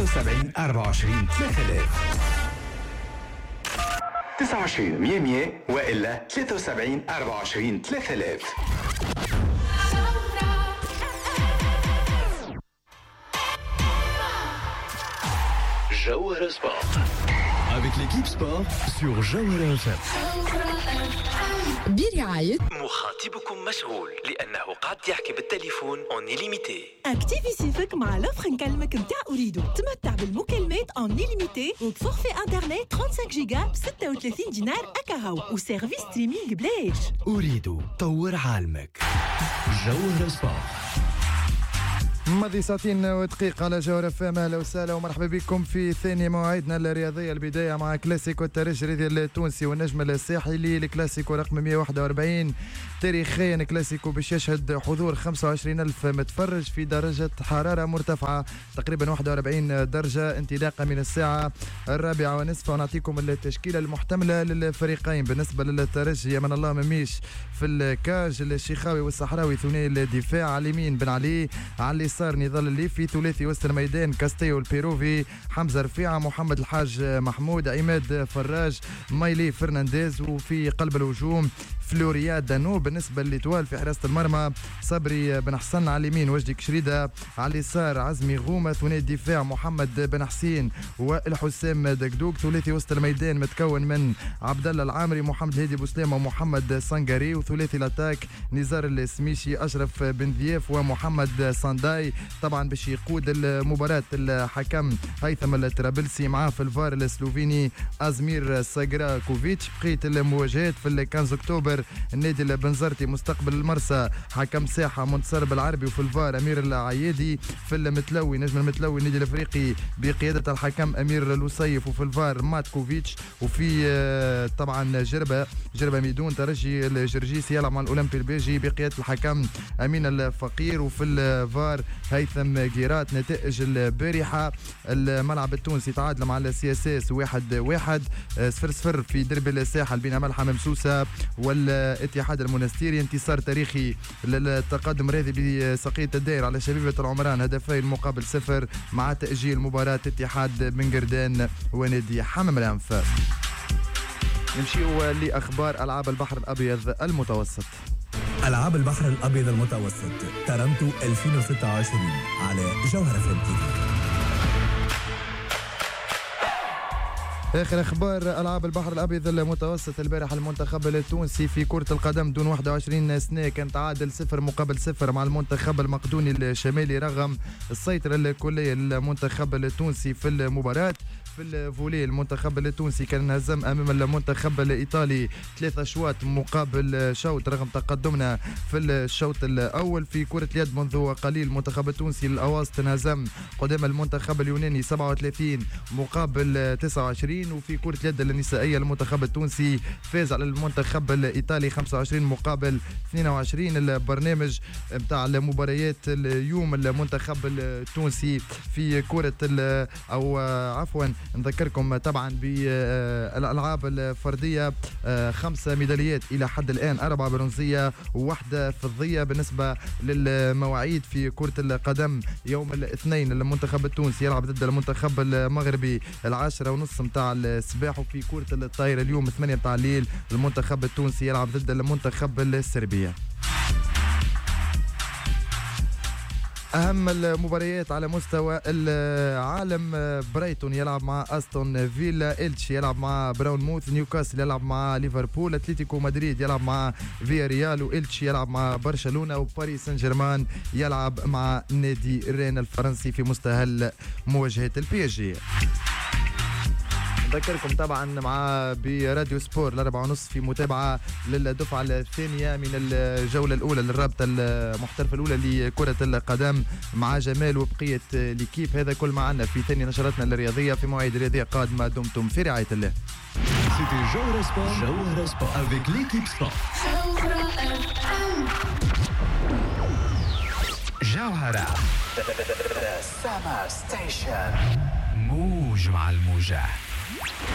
73 24 3000 29 100 وإلا 73 24 3000. Jawhara Sport avec l'équipe sport sur Jawhara FM. برعاية مخاطبكم مشغول لأنه قاعد يحكي بالتليفون اون إليميتي. اكتيفي سيفك مع لوفر نكلمك متاع أريدو. تمتع بالمكالمات اون إليميتي وبفورفي انترنت 35 جيجا ب 36 دينار أكاهو وسيرفيس ستريمينغ بلاش. أريدو طور عالمك. جوهرة سبورت. ماضي ساعتين ودقيقة على جوهرة فام. أهلا وسهلا ومرحبا بكم في ثاني مواعيدنا الرياضية. البداية مع كلاسيكو الترجي التونسي والنجم الساحلي. الكلاسيكو رقم 141 تاريخيا، كلاسيكو باش يشهد حضور 25,000 متفرج في درجة حرارة مرتفعة تقريبا 41 درجة انطلاقا من الساعة 4:30. ونعطيكم التشكيلة المحتملة للفريقين. بالنسبة للترجي من الله مميش في الكاج، الشيخاوي والصحراوي ثنائي الدفاع، على اليمين بن علي، على اليسار نضال الليفي، ثلاثي وسط الميدان كاستيو البيروفي، حمزة رفيعة، محمد الحاج محمود، عماد فراج، مايلي فرنانديز، وفي قلب الهجوم فلوريا دانو. بالنسبة للإتوال في حراسة المرمى صبري بن حسن، على اليمين وجدي كشريدة، على اليسار عزمي غومة، ثنائي الدفاع محمد بن حسين والحسام دقدوق، ثلاثي وسط الميدان متكون من عبد الله العامري، محمد الهادي بوسلامة ومحمد سانغاري، وثلاثي الاتاك نزار السميشي، أشرف بن ضياف ومحمد سانداي. طبعا باش يقود المباراة الحكم هيثم الترابلسي، معاه في الفار السلوفيني أزمير ساغراكوفيتش. بقية المواجهات في 15 أكتوبر النادي البنزرتي مستقبل المرسى حكم ساحة منتصر بالعربي، وفي الفار أمير العيادي. في المتلوي نجم المتلوي النادي الأفريقي بقيادة الحكم أمير لوسيف، وفي الفار ماتكوفيتش. وفي طبعا جربة ميدون ترجي الجرجيسي يلعب مع الأولمبي البيجي بقيادة الحكم أمين الفقير، وفي الفار هيثم جيرات. نتائج البارحة الملعب التونسي تعادل مع السي اس اس 1-1، 0-0 في درب الساحل بين ملحم مسوسة والاتحاد المنستيري. انتصار تاريخي للتقدم الرياضي بسقية الدائر على شبيبة العمران هدفين مقابل 0 مع تأجيل مباراة اتحاد بن قردان ونادي حمام الأنف. نمشيو لأخبار ألعاب البحر الأبيض المتوسط. ألعاب البحر الأبيض المتوسط تورنتو 2026 على جوهرة فم تي في. آخر أخبار ألعاب البحر الأبيض المتوسط. البارح المنتخب التونسي في كرة القدم دون 21 سنة كان تعادل 0 مقابل 0 مع المنتخب المقدوني الشمالي رغم السيطرة الكلية للمنتخب التونسي في المباراة. في الفولي المنتخب التونسي كان هزم أمام المنتخب الإيطالي 3 أشواط مقابل شوط رغم تقدمنا في الشوط الأول. في كرة اليد منذ قليل المنتخب التونسي الأواسط انهزم قدام المنتخب اليوناني 37 مقابل 29. وفي كرة اليد النسائية المنتخب التونسي فاز على المنتخب الإيطالي 25 مقابل 22. البرنامج بتاع المباريات اليوم المنتخب التونسي في كرة أو عفوا نذكركم طبعا بالألعاب الفردية 5 ميداليات إلى حد الآن، 4 برونزية وواحدة فضية. بالنسبة للمواعيد في كرة القدم يوم الاثنين المنتخب التونسي يلعب ضد المنتخب المغربي 10:30 متاع الصباح. وفي كرة الطايرة اليوم 8 متاع الليل المنتخب التونسي يلعب ضد المنتخب السربي. أهم المباريات على مستوى العالم: برايتون يلعب مع أستون فيلا، إلتش يلعب مع براونموث، نيوكاسل يلعب مع ليفربول، أتلتيكو مدريد يلعب مع فيا ريال، وإلتش يلعب مع برشلونة، وباريس سان جيرمان يلعب مع نادي رين الفرنسي في مستهل مواجهة البي اس جي. نذكركم طبعا مع براديو سبور 4:30 في متابعة للدفعة الثانية من الجولة الأولى للرابطة المحترفة الأولى لكرة القدم مع جمال وبقية ليكيب. هذا كل ما عنا في ثاني نشراتنا الرياضية في مواعيد رياضية قادمة. دمتم في رعاية الله. C'était Jawhara Sport. Jawhara Sport avec l'équipe sport. Jawhara. The Summer Station. موج مع الموجة.